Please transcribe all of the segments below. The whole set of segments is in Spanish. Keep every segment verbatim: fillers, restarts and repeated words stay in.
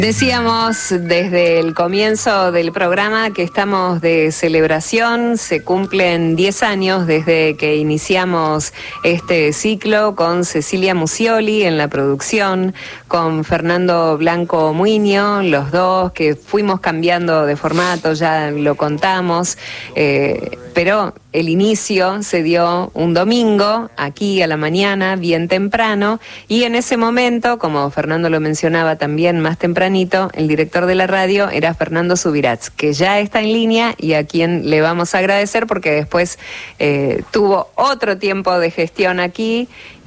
Decíamos desde el comienzo del programa que estamos de celebración, se cumplen diez años desde que iniciamos este ciclo con Cecilia Musioli en la producción, con Fernando Blanco Muiño, los dos que fuimos cambiando de formato, ya lo contamos, eh, pero el inicio se dio un domingo, aquí a la mañana, bien temprano, y en ese momento, como Fernando lo mencionaba también más tempranito, el director de la radio era Fernando Subirats, que ya está en línea y a quien le vamos a agradecer porque después eh, tuvo otro tiempo de gestión aquí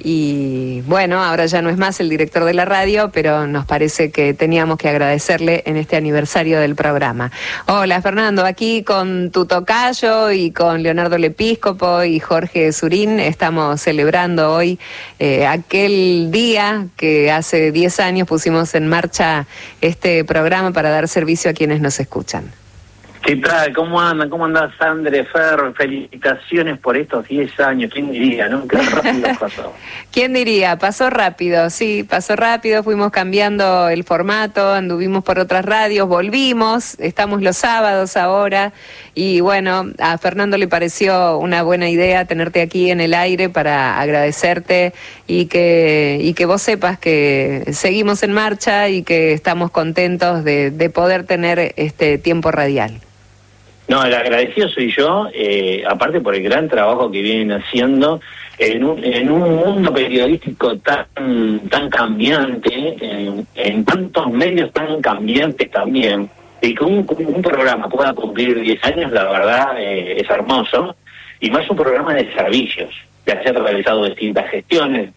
y bueno, ahora ya no es más el director de la radio, pero nos parece que teníamos que agradecerle en este aniversario del programa. Hola Fernando, aquí con tu tocayo y con Leonardo Lepíscopo y Jorge Surín estamos celebrando hoy eh, aquel día que hace diez años pusimos en marcha este programa para dar servicio a quienes nos escuchan. ¿Qué tal? ¿Cómo andan? ¿Cómo andás, Sandre, Fer? Felicitaciones por estos diez años. ¿Quién diría, no? Qué rápido pasó. ¿Quién diría? Pasó rápido, sí, pasó rápido. Fuimos cambiando el formato, anduvimos por otras radios, volvimos, estamos los sábados ahora. Y bueno, a Fernando le pareció una buena idea tenerte aquí en el aire para agradecerte y que, y que vos sepas que seguimos en marcha y que estamos contentos de, de poder tener este tiempo radial. No, el agradecido soy yo, eh, aparte por el gran trabajo que vienen haciendo en un, en un mundo periodístico tan tan cambiante, en, en tantos medios tan cambiantes también, y que un, un programa pueda cumplir diez años, la verdad, eh, es hermoso, y más un programa de servicios, que haya realizado distintas gestiones.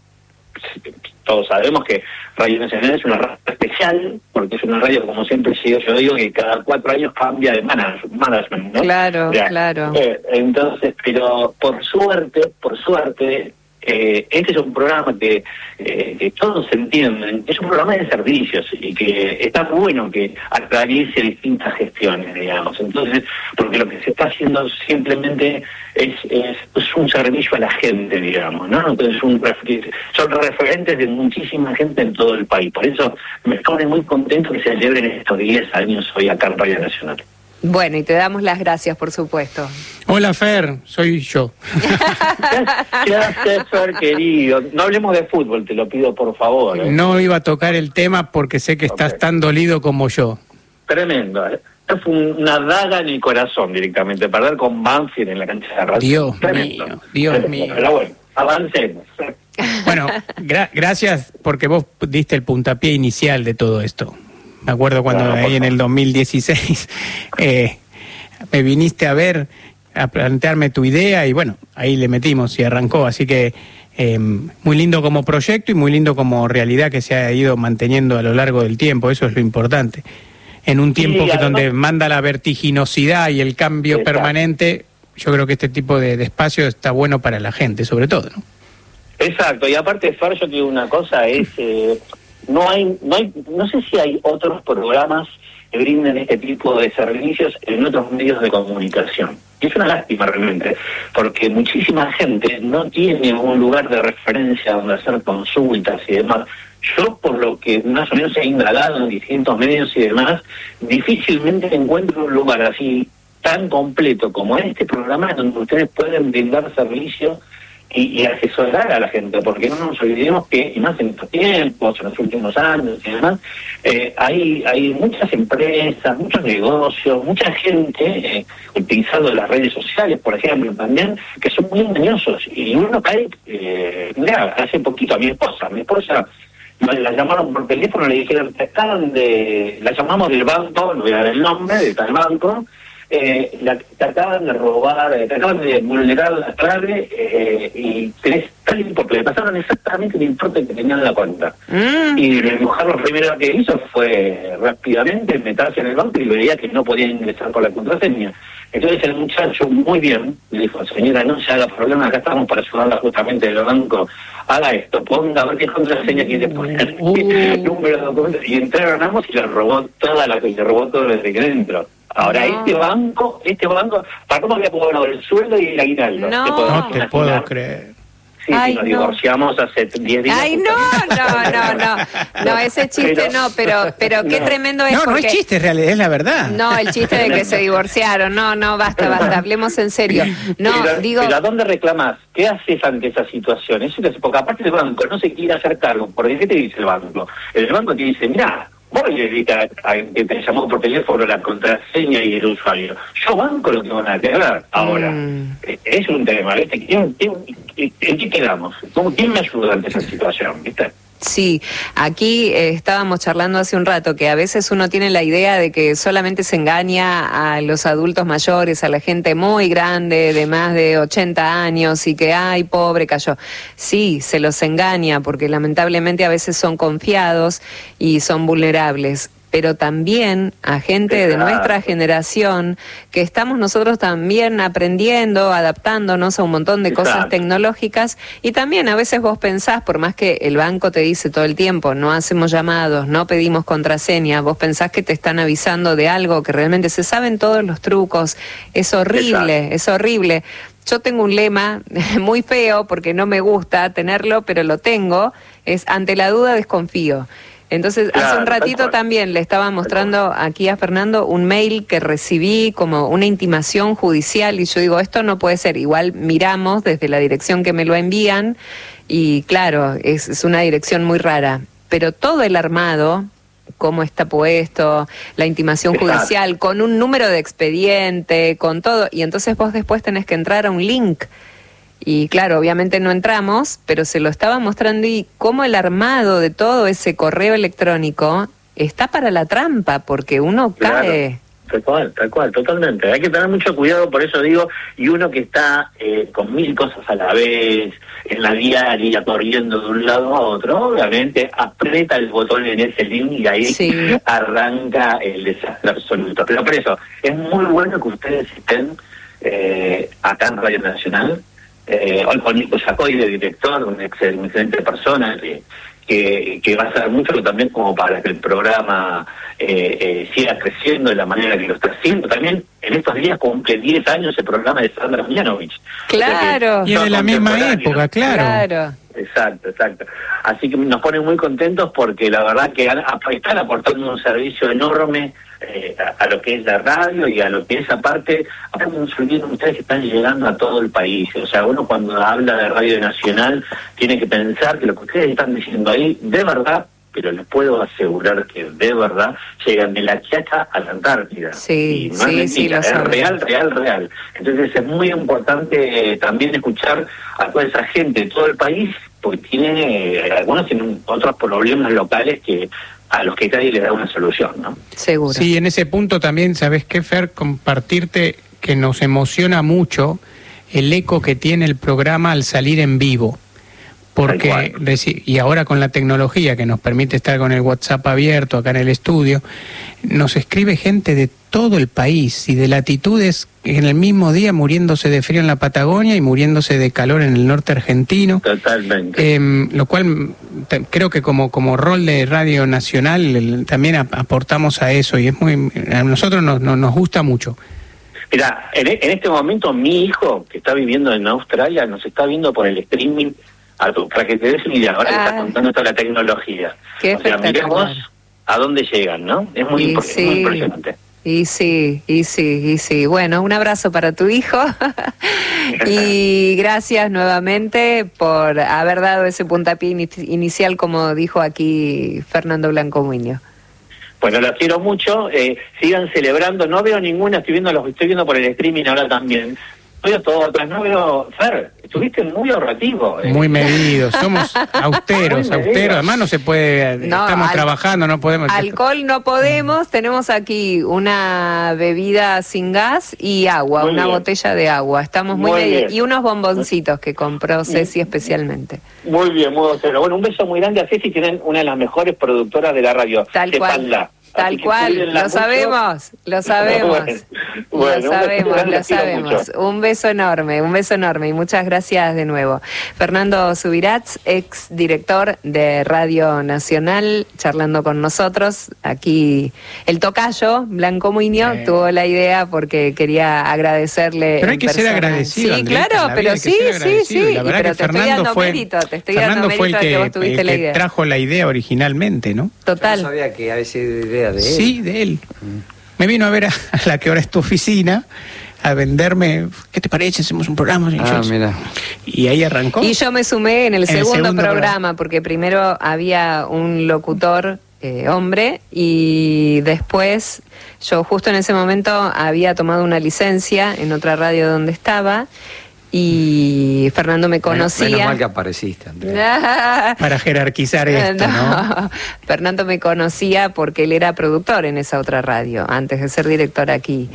Todos sabemos que Radio Nacional es una radio especial, porque es una radio, como siempre yo digo, que cada cuatro años cambia de management, ¿no? Claro, o sea, claro. Eh, entonces, pero por suerte, por suerte, eh, este es un programa que, eh, que todos entienden, es un programa de servicios y que está bueno que atraviese distintas gestiones, digamos. Entonces, porque lo que se está haciendo simplemente es, es, es un servicio a la gente, digamos, ¿no? Entonces un, son referentes de muchísima gente en todo el país. Por eso me pone muy contento que se celebren estos diez años hoy acá en Radio Nacional. Bueno, y te damos las gracias, por supuesto. Hola, Fer, soy yo. ¿Qué haces, Fer, querido? No hablemos de fútbol, te lo pido, por favor. ¿eh? No iba a tocar el tema porque sé que estás okay. tan dolido como yo. Tremendo, ¿eh? Fue una daga en el corazón directamente, perder con Banfield en la cancha de radio. Dios Tremendo. mío, Dios Tremendo. mío. Pero bueno, avancemos. Bueno, gra- gracias porque vos diste el puntapié inicial de todo esto. Me acuerdo cuando claro, ahí en el dos mil dieciséis eh, me viniste a ver, a plantearme tu idea y bueno, ahí le metimos y arrancó. Así que eh, muy lindo como proyecto y muy lindo como realidad que se ha ido manteniendo a lo largo del tiempo. Eso es lo importante. En un tiempo sí, que además, donde manda la vertiginosidad y el cambio exacto. permanente, yo creo que este tipo de, de espacio está bueno para la gente, sobre todo, ¿no? Exacto, y aparte, Fer, yo te digo una cosa, es... Eh, No hay, no hay, no sé si hay otros programas que brinden este tipo de servicios en otros medios de comunicación. Y es una lástima realmente, porque muchísima gente no tiene un lugar de referencia donde hacer consultas y demás. Yo, por lo que más o menos he indagado en distintos medios y demás, difícilmente encuentro un lugar así tan completo como este programa donde ustedes pueden brindar servicios Y, y asesorar a la gente, porque no nos olvidemos que, y más en estos tiempos, en los últimos años y demás, eh, hay hay muchas empresas, muchos negocios, mucha gente eh, utilizando las redes sociales, por ejemplo, también, que son muy engañosos, y uno cae, eh, mira, hace poquito a mi esposa, a mi esposa la llamaron por teléfono, le dijeron, te acaban de, la llamamos del banco, no voy a dar el nombre, de tal banco, Eh, la, te acaban de robar, te acaban de vulnerar la clave eh, y tenés tal importe, le pasaron exactamente el importe que tenían en la cuenta. Mm. Y la mujer lo primero que hizo fue rápidamente meterse en el banco y veía que no podía ingresar por la contraseña. Entonces el muchacho, muy bien, le dijo, señora, no se haga problema, acá estamos para ayudarla justamente del banco, haga esto, ponga a ver qué contraseña quiere poner, uh. número de documentos, y entraron ambos y le robó toda la le robó todo desde que dentro. Ahora, no. este banco, este banco, ¿para cómo había cobrado el sueldo y el aguinaldo? No, no te puedo creer. Sí, Ay, sí, nos no. divorciamos hace diez días. Ay, no, no, no, no, no, ese chiste Pero- no, pero, pero qué no. tremendo es No, no porque... es chiste, es realidad, es la verdad. No, el chiste de que se divorciaron, no, no, basta, basta, hablemos en serio. No, pero, digo... pero ¿a dónde reclamás? ¿Qué haces ante esa situación? Eso te hace- porque aparte el banco no se quiere hacer cargo. ¿Por qué te dice el banco? El banco te dice, mira, vos le dices a, a que te llamó por teléfono la contraseña y el usuario. Yo banco lo que van a tener ahora. Mm. Eh, Es un tema, ¿viste? ¿Quién- quién- ¿En qué quedamos? ¿Cómo, ¿Quién me ayuda ante esa situación? ¿Viste? Sí, aquí eh, estábamos charlando hace un rato que a veces uno tiene la idea de que solamente se engaña a los adultos mayores, a la gente muy grande de más de ochenta años y que, ay, pobre, cayó. Sí, se los engaña porque lamentablemente a veces son confiados y son vulnerables. Pero también a gente de Exacto. nuestra generación que estamos nosotros también aprendiendo, adaptándonos a un montón de cosas Exacto. tecnológicas y también a veces vos pensás, por más que el banco te dice todo el tiempo, no hacemos llamados, no pedimos contraseña, vos pensás que te están avisando de algo que realmente se saben todos los trucos, es horrible, Exacto. es horrible. Yo tengo un lema muy feo porque no me gusta tenerlo, pero lo tengo, es ante la duda desconfío. Entonces, Claro, hace un tal ratito cual. también le estaba mostrando aquí a Fernando un mail que recibí como una intimación judicial y yo digo, esto no puede ser. Igual miramos desde la dirección que me lo envían y claro, es, es una dirección muy rara. Pero todo el armado, cómo está puesto, la intimación Exacto. judicial, con un número de expediente, con todo, y entonces vos después tenés que entrar a un link. Y claro, obviamente no entramos, pero se lo estaba mostrando y cómo el armado de todo ese correo electrónico está para la trampa, porque uno Claro. cae. Tal cual, tal cual, totalmente. Hay que tener mucho cuidado, por eso digo, y uno que está eh, con mil cosas a la vez, en la diaria, corriendo de un lado a otro, obviamente aprieta el botón en ese link y ahí Sí. arranca el desastre absoluto. Pero por eso, es muy bueno que ustedes estén eh, acá en Radio Nacional, eh, hoy con Nico Yacoy de director, una excelente, excelente persona que, que, que va a hacer mucho también como para que el programa eh, eh, siga creciendo de la manera que lo está haciendo. También en estos días cumple diez años el programa de Sandra Mianovich. Claro. Y es de la misma época, claro. Claro. Exacto, exacto. Así que nos ponen muy contentos porque la verdad que han- están aportando un servicio enorme eh, a, a lo que es la radio y a lo que es aparte, ahora no se olviden ustedes que están llegando a todo el país. O sea, uno cuando habla de Radio Nacional tiene que pensar que lo que ustedes están diciendo ahí, de verdad, pero les puedo asegurar que de verdad llegan de la Chaca a la Antártida. Sí, Y no sí, es sí, mentira, lo es saben. real, real, real. Entonces es muy importante eh, también escuchar a toda esa gente de todo el país, porque tiene, eh, algunos tienen otros problemas locales que a los que nadie le da una solución, ¿no? Seguro. Sí, en ese punto también, ¿sabes qué, Fer? Compartirte que nos emociona mucho el eco que tiene el programa al salir en vivo. Porque, Tal cual. reci- y ahora con la tecnología que nos permite estar con el WhatsApp abierto acá en el estudio, nos escribe gente de todo el país y de latitudes en el mismo día muriéndose de frío en la Patagonia y muriéndose de calor en el norte argentino. Totalmente. Eh, lo cual te- creo que como como rol de Radio Nacional el- también ap- aportamos a eso y es muy a nosotros nos, nos, nos gusta mucho. Mira, en, e- en este momento mi hijo, que está viviendo en Australia, nos está viendo por el streaming, a tu- para que te des una idea, ahora que Ah. está contando toda la tecnología. Qué o sea, mirá espectacular. vos a dónde llegan, ¿no? Es muy, Y impor- sí. es muy impresionante. Y sí, y sí, y sí. Bueno, un abrazo para tu hijo y gracias nuevamente por haber dado ese puntapié ini- inicial, como dijo aquí Fernando Blanco Muñoz. Bueno, los quiero mucho, eh, sigan celebrando, no veo ninguna, estoy viendo los estoy viendo por el streaming ahora también. Veo todas, no veo, Fer, estuviste muy ahorrativo. eh. Muy medidos, somos austeros, Muy medidos. austeros, además no se puede, No, estamos al- trabajando, no podemos... Alcohol no podemos, tenemos aquí una bebida sin gas y agua, Muy una bien. botella de agua. Estamos muy, Muy bien. bien. Y unos bomboncitos que compró Ceci especialmente. Muy bien, muy grosero. Bueno, un beso muy grande a Ceci, tienen una de las mejores productoras de la radio. Tal cual. Sépanla. Tal cual, lo sabemos, lo sabemos. Bueno, bueno, lo sabemos, lo sabemos. mucho. Un beso enorme, un beso enorme y muchas gracias de nuevo. Fernando Subirats, ex director de Radio Nacional, charlando con nosotros. Aquí el tocayo, Blanco Muñoz, sí. tuvo la idea porque quería agradecerle. Pero hay que persona. ser agradecido. Sí, Andrés, claro, pero sí, sí, sí. La verdad pero que te Fernando estoy dando fue, mérito, te estoy Fernando dando mérito fue el que, de que vos tuviste el la que idea. trajo la idea originalmente, ¿no? Total. Yo no sabía que había sido idea de él. Sí, de él. Mm. Me vino a ver a, a la que ahora es tu oficina a venderme, ¿qué te parece? Hacemos un programa. Ah, mira. Y ahí arrancó. Y yo me sumé en el, en segundo, el segundo programa, programa, porque primero había un locutor eh, hombre y después yo justo en ese momento había tomado una licencia en otra radio donde estaba y Fernando me conocía. Menos mal que apareciste, Andrés. Para jerarquizar esto, ¿no? ¿no? Fernando me conocía porque él era productor en esa otra radio, antes de ser director aquí.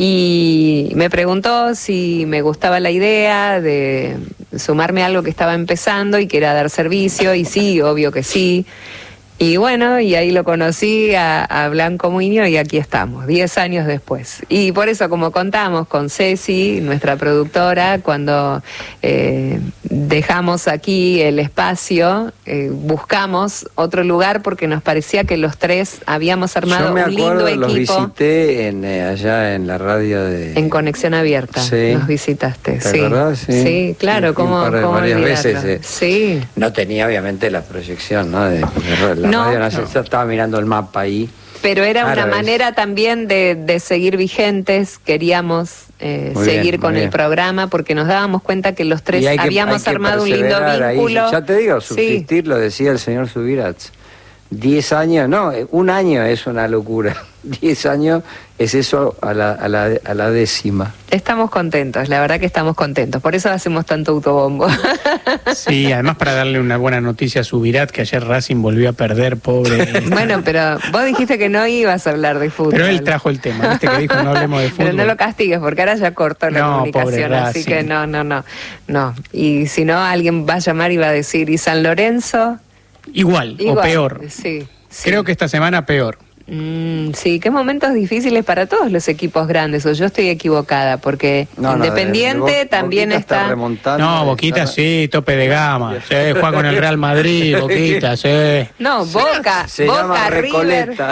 Y me preguntó si me gustaba la idea de sumarme a algo que estaba empezando y que era dar servicio, y sí, obvio que sí. Y bueno, y ahí lo conocí a, a Blanco Muñoz y aquí estamos, diez años después. Y por eso, como contamos con Ceci, nuestra productora, cuando eh, dejamos aquí el espacio, eh, buscamos otro lugar porque nos parecía que los tres habíamos armado Yo me un lindo acuerdo, equipo. Los visité en, eh, allá en la radio de... En Conexión Abierta, sí. nos visitaste. ¿Te sí. acordás? Sí, sí, claro, sí, ¿cómo, un par de, cómo varias olvidarlo? veces. Eh. Sí. No tenía obviamente la proyección, ¿no? De, la No, radio nacional, no. yo estaba mirando el mapa ahí. Pero era Claro, una es. manera también de, de seguir vigentes, queríamos eh, Muy seguir bien, con muy el bien. programa porque nos dábamos cuenta que los tres Y hay que- habíamos hay que armado un lindo perseverar ahí. vínculo. Ya te digo, Sí. subsistir, lo decía el señor Subirats. Diez años, no, eh, un año es una locura. Diez años es eso a la, a la, a la décima. Estamos contentos, la verdad que estamos contentos, por eso hacemos tanto autobombo. Sí, además para darle una buena noticia a Subirat, que ayer Racing volvió a perder, pobre. Bueno, pero vos dijiste que no ibas a hablar de fútbol. Pero él trajo el tema, viste que dijo no hablemos de fútbol. Pero no lo castigues porque ahora ya cortó la No, comunicación, pobre así Racing. que no, no, no, no. Y si no, alguien va a llamar y va a decir, ¿y San Lorenzo? Igual, Igual, o peor. Sí, sí. Creo que esta semana peor. Mm, sí, qué momentos difíciles para todos los equipos grandes, o yo estoy equivocada, porque No, no, Independiente de- de- Bo- también Boquita está... remontando, No, está- Boquita sí, tope de gama. Sí, juega con el Real Madrid, Boquita, sí. No, Boca, Se Boca, llama River... Recoleta.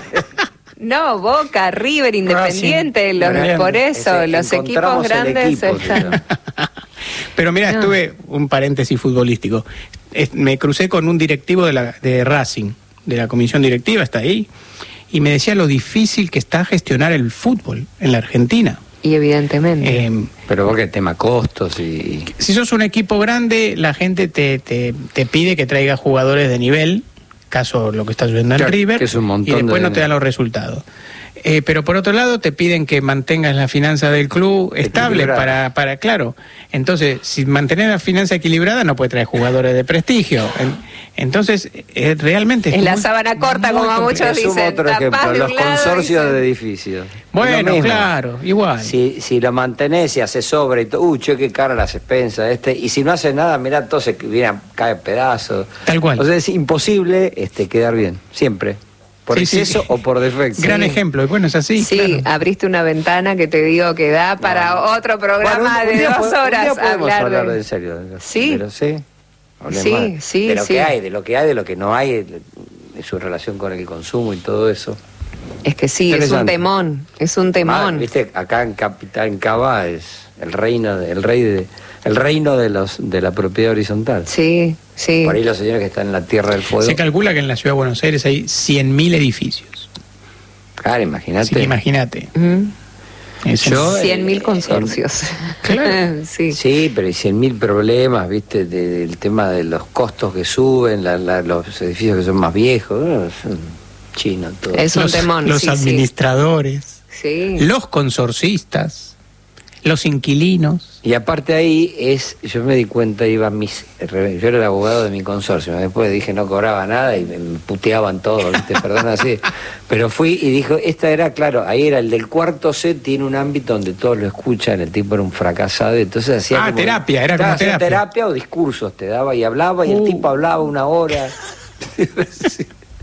No, Boca, River, Independiente, los- Racing. por eso, Ese, los equipos encontramos el grandes equipo, están... Pero mira, No. estuve, un paréntesis futbolístico, Es- me crucé con un directivo de, la, de Racing, de la comisión directiva, está ahí, y me decía lo difícil que está gestionar el fútbol en la Argentina. Y evidentemente. Eh, Pero vos que tema costos y... si sos un equipo grande, la gente te, te, te pide que traiga jugadores de nivel, caso lo que está sucediendo en Claro, River, que es un montón y después de no te dan los resultados. Eh, pero por otro lado te piden que mantengas la finanza del club estable Equilibrada. para, para, claro, entonces si mantener la finanza equilibrada no puede traer jugadores de prestigio. En- entonces eh, realmente Es la muy- sábana corta, muy como complicado. muchos Es un dicen, otro tapás ejemplo, de los un lado, consorcios dicen. de edificios. Bueno, Lo mismo. claro, igual. Si, si lo mantenés y haces sobra y todo, uy, che, qué cara las expensas, este, y si no haces nada, mirá, todo se viene, cae pedazos. Tal cual. O sea, es imposible este, quedar bien, siempre. Por Sí, sí. exceso o por defecto. Gran ejemplo, y bueno, es así. Sí, claro. abriste una ventana que te digo que da para No. otro programa Bueno, un- un de día dos po- un día horas podemos hablar, hablar de... de en serio. de los- Sí. de los- sí. Hablemos Sí, de- sí, de lo sí. que hay, de lo que hay, de lo que no hay, de, de su relación con el consumo y todo eso. Es que sí, es un Interesante. temón, es un Ah, temón. viste, acá en Capital, en Cava es el reino, de- el rey de, el reino de los de la propiedad horizontal. Sí, sí. Por ahí los señores que están en la Tierra del Fuego. Se calcula que en la ciudad de Buenos Aires hay cien mil edificios. Claro, imagínate. Así que imagínate. Mm. Es Yo, Cien mil eh, consorcios. Claro. sí. Sí, pero hay cien mil problemas, viste, de- del tema de los costos que suben, la- la- los edificios que son más viejos, ¿no? Es un chino todo. Es un los, temón, los sí, sí. administradores, Sí. los consorcistas, los inquilinos. Y aparte ahí es, yo me di cuenta, iba mis, yo era el abogado de mi consorcio, después dije no cobraba nada y me, me puteaban todo, ¿viste? Perdón así, pero fui y dijo, esta era, claro, ahí era el del cuarto C, tiene un ámbito donde todos lo escuchan, el tipo era un fracasado, entonces hacía Ah, como, terapia, era como Claro, hacía terapia. terapia o discursos te daba y hablaba y el Uh. tipo hablaba una hora. Sí.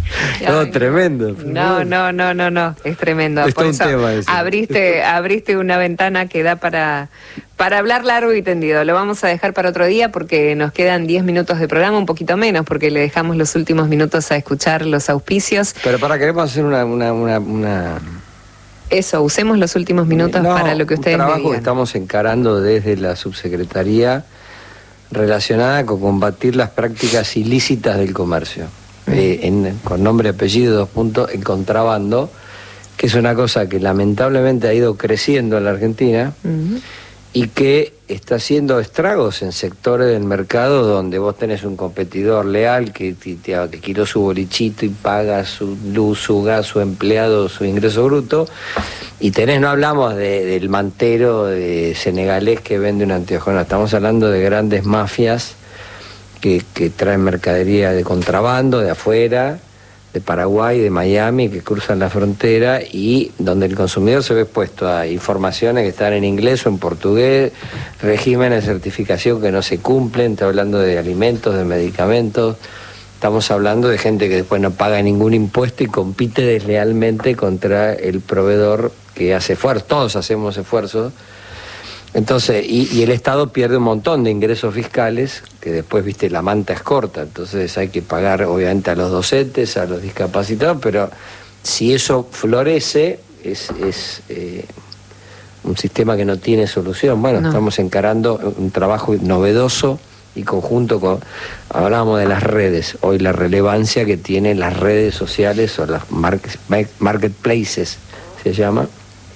No, Ay, tremendo. No, no, no, no, no, es tremendo. Es todo un tema ese. Abriste, abriste una ventana que da para, para hablar largo y tendido. Lo vamos a dejar para otro día porque nos quedan diez minutos de programa, un poquito menos, porque le dejamos los últimos minutos a escuchar los auspicios. Pero para, queremos hacer una... una, una, una... Eso, usemos los últimos minutos no, para lo que ustedes un trabajo me digan. Que estamos encarando desde la subsecretaría relacionada con combatir las prácticas ilícitas del comercio. Eh, en, con nombre, apellido, dos puntos, el contrabando, que es una cosa que lamentablemente ha ido creciendo en la Argentina uh-huh. y que está haciendo estragos en sectores del mercado donde vos tenés un competidor leal que, que, que quitó su bolichito y paga su luz, su gas, su empleado, su ingreso bruto, y tenés, no hablamos de, del mantero de senegalés que vende un anteojo, no, estamos hablando de grandes mafias Que, que traen mercadería de contrabando de afuera, de Paraguay, de Miami, que cruzan la frontera y donde el consumidor se ve expuesto a informaciones que están en inglés o en portugués, regímenes de certificación que no se cumplen, está hablando de alimentos, de medicamentos, estamos hablando de gente que después no paga ningún impuesto y compite deslealmente contra el proveedor que hace esfuerzo, todos hacemos esfuerzos. Entonces, y, y el Estado pierde un montón de ingresos fiscales, que después, viste, la manta es corta, entonces hay que pagar obviamente a los docentes, a los discapacitados, pero si eso florece, es, es eh, un sistema que no tiene solución. Bueno, no. Estamos encarando un trabajo novedoso y conjunto con, hablábamos de las redes, hoy la relevancia que tienen las redes sociales o las market, marketplaces, se llama,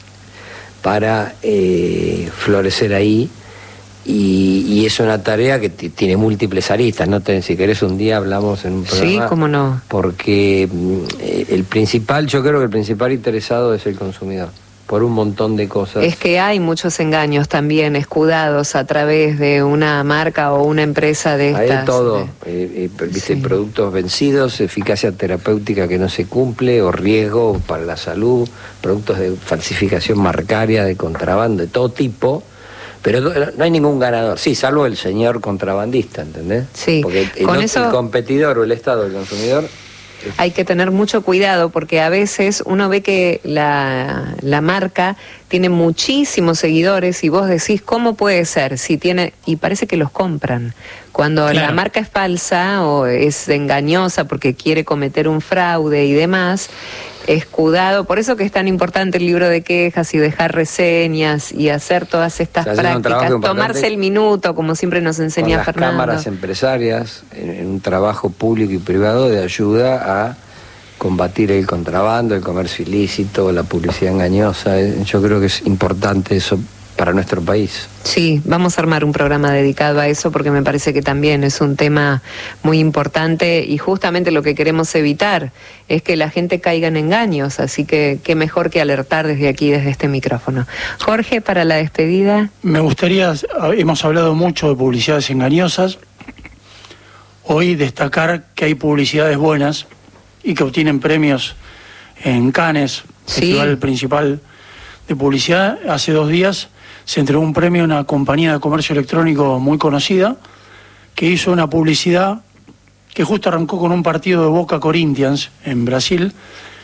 para eh, florecer ahí, y, y es una tarea que t- tiene múltiples aristas, ¿no? Te, si querés un día hablamos en un programa. Sí, cómo no. Porque eh, el principal, yo creo que el principal interesado es el consumidor, por un montón de cosas. Es que hay muchos engaños también escudados a través de una marca o una empresa de estas. Hay de todo, de... eh, eh, viste, sí. Productos vencidos, eficacia terapéutica que no se cumple, o riesgo para la salud, productos de falsificación marcaria, de contrabando, de todo tipo, pero no hay ningún ganador, sí, salvo el señor contrabandista, ¿entendés? Sí. Porque el, Con el, eso... el competidor o el Estado, el consumidor... Hay que tener mucho cuidado porque a veces uno ve que la, la marca tiene muchísimos seguidores y vos decís, ¿cómo puede ser? Si tiene, y parece que los compran. Cuando claro. La marca es falsa o es engañosa porque quiere cometer un fraude y demás, escudado, por eso que es tan importante el libro de quejas y dejar reseñas y hacer todas estas prácticas, tomarse el minuto, como siempre nos enseña con Fernando. Las cámaras empresarias, en, en un trabajo público y privado de ayuda a combatir el contrabando, el comercio ilícito, la publicidad engañosa. Yo creo que es importante eso para nuestro país. Sí, vamos a armar un programa dedicado a eso porque me parece que también es un tema muy importante y justamente lo que queremos evitar es que la gente caiga en engaños, así que qué mejor que alertar desde aquí, desde este micrófono. Jorge, para la despedida. Me gustaría, hemos hablado mucho de publicidades engañosas, hoy destacar que hay publicidades buenas y que obtienen premios en Cannes, sí. Festival principal de publicidad. Hace dos días se entregó un premio a una compañía de comercio electrónico muy conocida que hizo una publicidad que justo arrancó con un partido de Boca Corinthians en Brasil.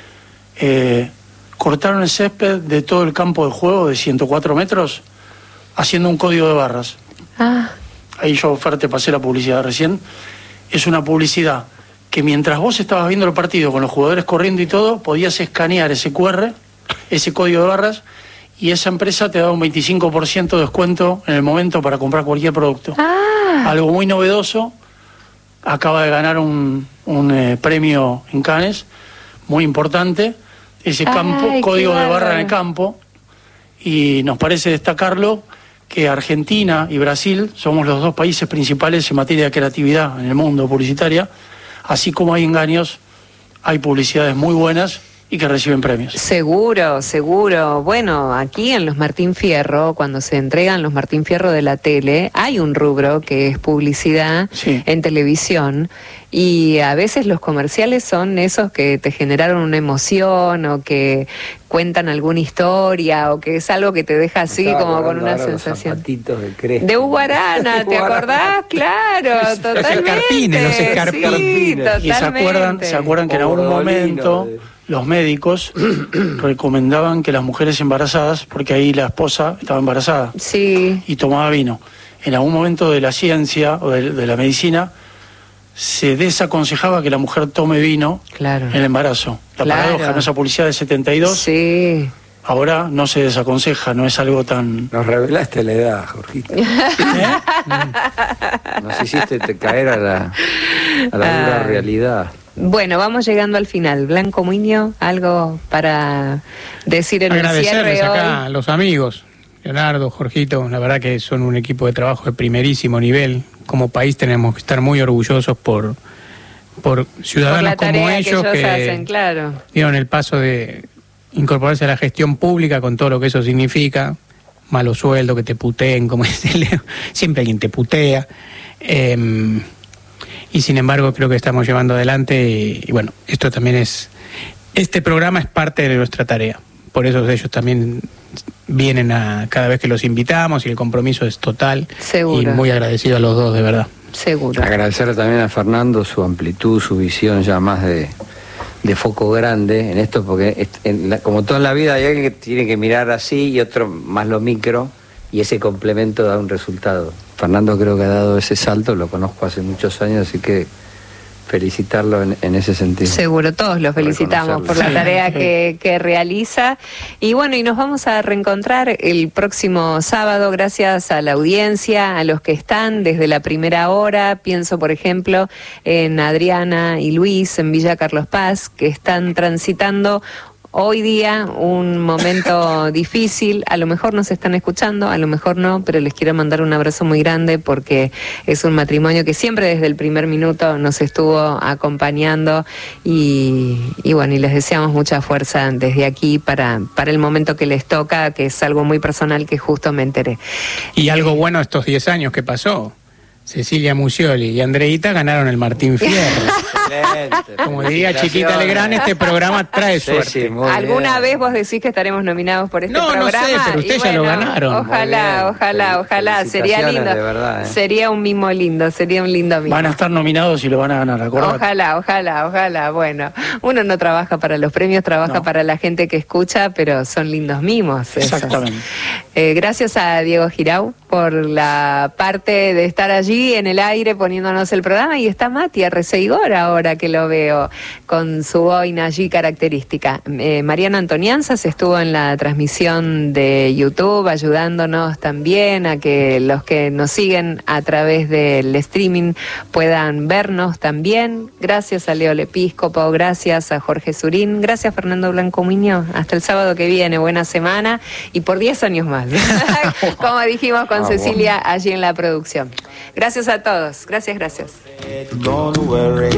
Eh, cortaron el césped de todo el campo de juego de ciento cuatro metros haciendo un código de barras. Ah. Ahí yo, Fer, te pasé la publicidad recién. Es una publicidad que mientras vos estabas viendo el partido con los jugadores corriendo y todo, podías escanear ese cu erre, ese código de barras, y esa empresa te da un veinticinco por ciento de descuento en el momento para comprar cualquier producto. Ah. Algo muy novedoso. Acaba de ganar un, un eh, premio en Cannes, muy importante. Ese campo, Ay, código de barra bárbaro. en el campo. Y nos parece destacarlo que Argentina y Brasil somos los dos países principales en materia de creatividad en el mundo publicitaria. Así como hay engaños, hay publicidades muy buenas y que reciben premios. Seguro, seguro. Bueno, aquí en los Martín Fierro, cuando se entregan los Martín Fierro de la tele, hay un rubro que es publicidad sí. en televisión, y a veces los comerciales son esos que te generaron una emoción o que cuentan alguna historia o que es algo que te deja así como con una sensación. De, de Uguarana, ¿te acordás? Claro, totalmente. Los escarpines, los escarpines. Sí, totalmente. Y se acuerdan, se acuerdan que en algún momento los médicos recomendaban que las mujeres embarazadas, porque ahí la esposa estaba embarazada sí. y tomaba vino. En algún momento de la ciencia o de, de la medicina se desaconsejaba que la mujer tome vino claro. en el embarazo. La claro. paradoja, en esa publicidad de setenta y dos, sí. ahora no se desaconseja, no es algo tan... Nos revelaste la edad, Jorgito. ¿Eh? Nos hiciste te caer a la, a la dura ah. realidad. Bueno, vamos llegando al final. Blanco Muñoz, algo para decir en el cierre Agradecerles hoy. acá a los amigos, Leonardo, Jorgito, la verdad que son un equipo de trabajo de primerísimo nivel. Como país tenemos que estar muy orgullosos por, por ciudadanos por la como tarea ellos que, ellos que hacen, claro. dieron el paso de incorporarse a la gestión pública con todo lo que eso significa. Malo sueldo, que te puteen, como dice Leo. Siempre alguien te putea. Eh, y sin embargo creo que estamos llevando adelante y, y bueno, esto también es, este programa es parte de nuestra tarea, por eso ellos también vienen a cada vez que los invitamos y el compromiso es total. Seguro. Y muy agradecido a los dos, de verdad. Seguro. Agradecerle también a Fernando su amplitud, su visión ya más de, de foco grande en esto, porque en la, como todo en la vida hay alguien que tiene que mirar así y otro más lo micro, y ese complemento da un resultado. Fernando creo que ha dado ese salto, lo conozco hace muchos años, así que felicitarlo en, en ese sentido. Seguro, todos lo felicitamos por la tarea que, que realiza. Y bueno, y nos vamos a reencontrar el próximo sábado, gracias a la audiencia, a los que están desde la primera hora. Pienso, por ejemplo, en Adriana y Luis en Villa Carlos Paz, que están transitando hoy día un momento difícil. A lo mejor nos están escuchando, a lo mejor no, pero les quiero mandar un abrazo muy grande porque es un matrimonio que siempre desde el primer minuto nos estuvo acompañando y, y bueno, y les deseamos mucha fuerza desde aquí para, para el momento que les toca, que es algo muy personal que justo me enteré. Y algo bueno estos diez años que pasó. Cecilia Musioli y Andreita ganaron el Martín Fierro. Excelente. Como diría Chiquita Legrand, este programa trae Sí, suerte. sí, muy ¿Alguna bien. vez vos decís que estaremos nominados por este No, no programa? sé, pero ustedes Y ya lo bueno, ganaron. Ojalá, Muy bien. ojalá, ojalá. Sería Felicitaciones, lindo. de verdad, ¿eh? Sería un mimo lindo, sería un lindo mimo. Van a estar nominados y lo van a ganar, acordate. Ojalá, ojalá, ojalá. Bueno, uno no trabaja para los premios, trabaja No. para la gente que escucha, pero son lindos mimos. esos. Exactamente. Eh, gracias a Diego Girau por la parte de estar allí en el aire poniéndonos el programa, y está Mati Arreceigor ahora que lo veo con su boina allí característica. Eh, Mariana Antonianzas estuvo en la transmisión de YouTube ayudándonos también a que los que nos siguen a través del streaming puedan vernos también. Gracias a Leo Lepíscopo, gracias a Jorge Surín, gracias Fernando Blanco Muñoz. Hasta el sábado que viene, buena semana y por diez años más, como dijimos con Ah, Cecilia bueno. allí en la producción. Gracias a todos, gracias, gracias. Don't worry.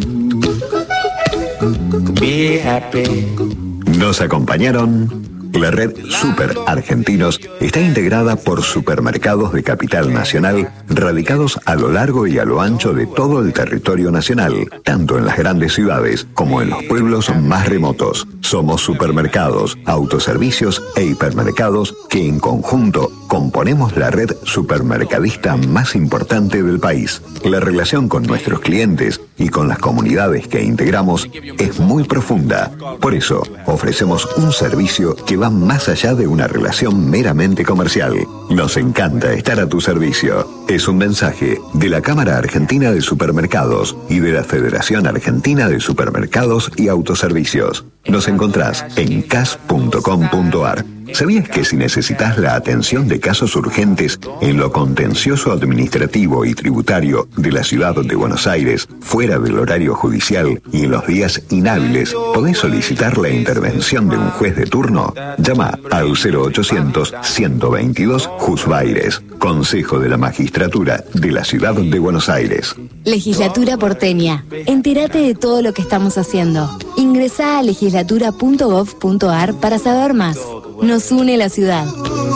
Be happy. Nos acompañaron. La red Super Argentinos está integrada por supermercados de capital nacional radicados a lo largo y a lo ancho de todo el territorio nacional, tanto en las grandes ciudades como en los pueblos más remotos. Somos supermercados, autoservicios e hipermercados que en conjunto componemos la red supermercadista más importante del país. La relación con nuestros clientes y con las comunidades que integramos es muy profunda. Por eso, ofrecemos un servicio que va más allá de una relación meramente comercial. Nos encanta estar a tu servicio. Es un mensaje de la Cámara Argentina de Supermercados y de la Federación Argentina de Supermercados y Autoservicios. Nos encontrás en c a s punto com punto a r. ¿Sabías que si necesitas la atención de casos urgentes en lo contencioso administrativo y tributario de la ciudad de Buenos Aires, fuera del horario judicial y en los días inhábiles, podés solicitar la intervención de un juez de turno? Llama al cero ochocientos, ciento veintidós, Juzbaires, Consejo de la Magistratura de la Ciudad de Buenos Aires. Legislatura porteña. Entérate de todo lo que estamos haciendo. Ingresá Ingresá a legislatura punto gov punto ar para saber más. Nos une la ciudad.